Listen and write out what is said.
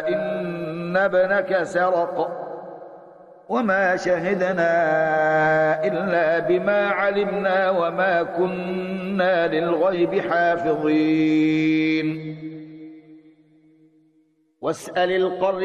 إن ابنك سرق وما شهدنا إلا بما علمنا وما كنا للغيب حافظين واسأل القرية